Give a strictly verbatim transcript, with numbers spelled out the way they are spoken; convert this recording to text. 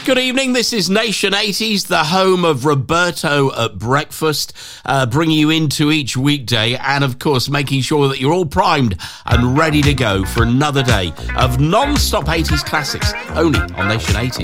Good evening, this is Nation eighties, the home of Roberto at breakfast, uh, bringing you into each weekday and, of course, making sure that you're all primed and ready to go for another day of non-stop eighties classics, only on Nation eighty.